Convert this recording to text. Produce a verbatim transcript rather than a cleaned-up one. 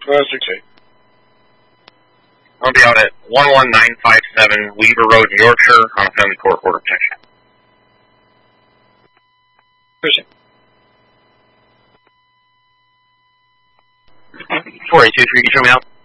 Uh, six eight. I'll be out at one one nine five seven Weaver Road, Yorkshire, on a family court order protection. Cruising. four eight two three, you show me out?